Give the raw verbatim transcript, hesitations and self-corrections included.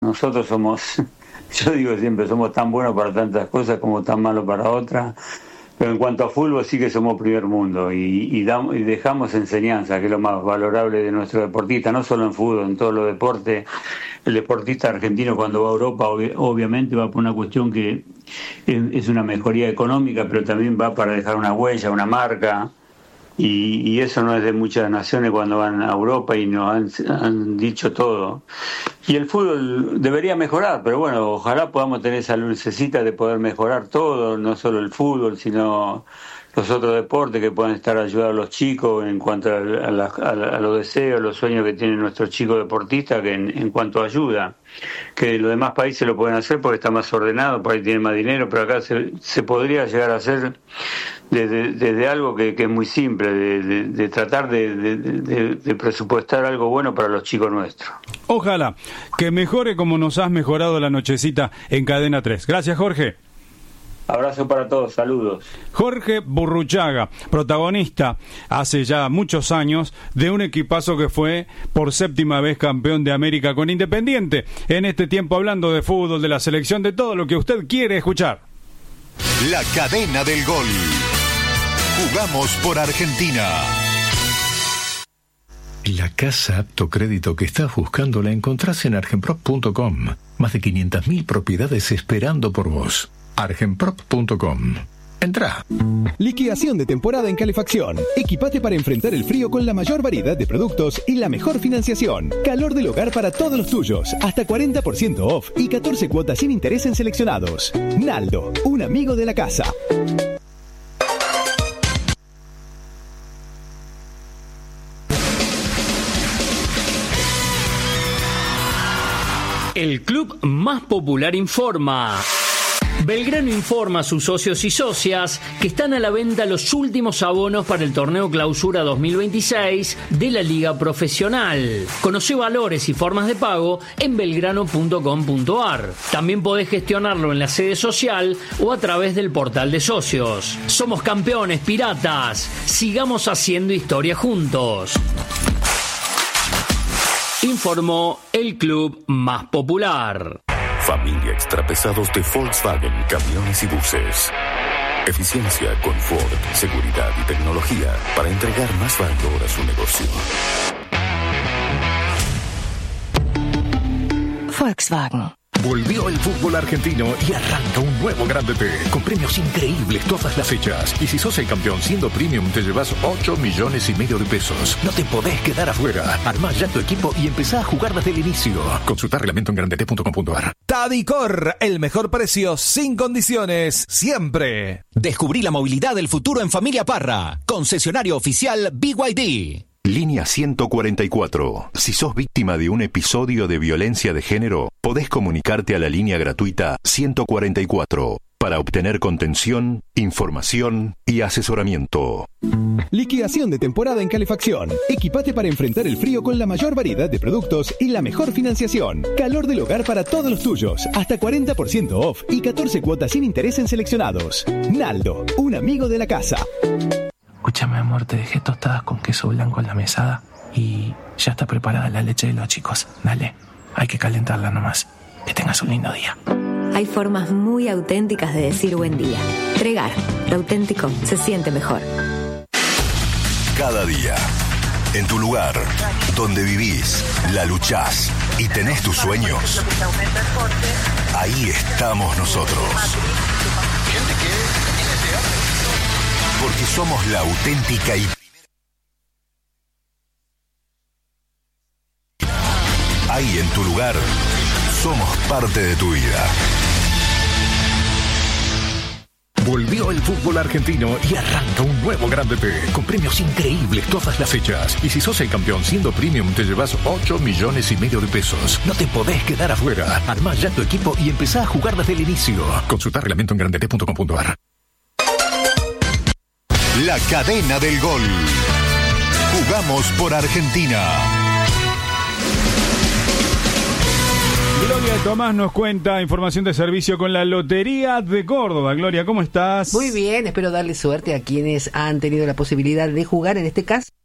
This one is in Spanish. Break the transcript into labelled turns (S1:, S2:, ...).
S1: Nosotros somos, yo digo siempre, somos tan buenos para tantas cosas como tan malos para otras. Pero en cuanto a fútbol sí que somos primer mundo y, y, damos, y dejamos enseñanza, que es lo más valorable de nuestro deportista, no solo en fútbol, en todos los deportes. El deportista argentino cuando va a Europa ob- obviamente va por una cuestión que es, es una mejoría económica, pero también va para dejar una huella, una marca. Y, y eso no es de muchas naciones cuando van a Europa y nos han, han dicho todo. Y el fútbol debería mejorar, pero bueno, ojalá podamos tener esa lucecita de poder mejorar todo, no solo el fútbol, sino los otros deportes que puedan estar ayudando a los chicos en cuanto a, a, la, a, la, a los deseos, los sueños que tienen nuestros chicos deportistas, que en, en cuanto a ayuda, que los demás países lo pueden hacer porque está más ordenado, por ahí tienen más dinero, pero acá se, se podría llegar a hacer desde, desde algo que, que es muy simple, de, de, de tratar de, de, de, de presupuestar algo bueno para los chicos nuestros.
S2: Ojalá que mejore como nos has mejorado la nochecita en Cadena tres. Gracias, Jorge.
S1: Abrazo para todos, saludos.
S2: Jorge Burruchaga, protagonista hace ya muchos años de un equipazo que fue por séptima vez campeón de América con Independiente. En este tiempo hablando de fútbol, de la selección, de todo lo que usted quiere escuchar.
S3: La cadena del gol. Jugamos por Argentina.
S4: La casa apto crédito que estás buscando la encontrás en argenprop punto com. Más de quinientas mil propiedades esperando por vos. argenprop punto com. Entrá.
S5: Liquidación de temporada en calefacción. Equipate para enfrentar el frío con la mayor variedad de productos y la mejor financiación. Calor del hogar para todos los tuyos. Hasta cuarenta por ciento off y catorce cuotas sin interés en seleccionados. Naldo, un amigo de la casa.
S6: El club más popular informa. Belgrano informa a sus socios y socias que están a la venta los últimos abonos para el torneo Clausura dos mil veintiséis de la Liga Profesional. Conoce valores y formas de pago en belgrano punto com punto ar. También podés gestionarlo en la sede social o a través del portal de socios. Somos campeones, piratas. Sigamos haciendo historia juntos. Informó el club más popular.
S7: Familia Extrapesados de Volkswagen, camiones y buses. Eficiencia, confort, seguridad y tecnología para entregar más valor a su negocio.
S8: Volkswagen.
S4: Volvió el fútbol argentino y arranca un nuevo Grande T, con premios increíbles todas las fechas. Y si sos el campeón siendo premium, te llevas ocho millones y medio de pesos. No te podés quedar afuera. Armá ya tu equipo y empezá a jugar desde el inicio. Consulta reglamento en grandete punto com punto ar.
S9: Tadicor, el mejor precio sin condiciones, siempre.
S10: Descubrí la movilidad del futuro en Familia Parra. Concesionario oficial B Y D.
S3: Línea ciento cuarenta y cuatro. Si sos víctima de un episodio de violencia de género, podés comunicarte a la línea gratuita ciento cuarenta y cuatro para obtener contención, información y asesoramiento.
S5: Liquidación de temporada en calefacción. Equipate para enfrentar el frío con la mayor variedad de productos y la mejor financiación. Calor del hogar para todos los tuyos. Hasta cuarenta por ciento off y catorce cuotas sin interés en seleccionados. Naldo, un amigo de la casa.
S11: Escúchame, amor, te dejé tostadas con queso blanco en la mesada y ya está preparada la leche de los chicos. Dale, hay que calentarla nomás. Que tengas un lindo día.
S8: Hay formas muy auténticas de decir buen día. Tregar, lo auténtico se siente mejor.
S3: Cada día, en tu lugar, donde vivís, la luchás y tenés tus sueños, ahí estamos nosotros. Porque somos la auténtica y... Ahí en tu lugar, somos parte de tu vida.
S4: Volvió el fútbol argentino y arranca un nuevo Grande T, con premios increíbles todas las fechas. Y si sos el campeón siendo premium, te llevas ocho millones y medio de pesos. No te podés quedar afuera. Armá ya tu equipo y empezá a jugar desde el inicio. Consulta reglamento en grandete punto com punto ar.
S3: La cadena del gol. Jugamos por Argentina.
S2: Gloria Tomás nos cuenta información de servicio con la Lotería de Córdoba. Gloria, ¿cómo estás?
S12: Muy bien, espero darle suerte a quienes han tenido la posibilidad de jugar, en este caso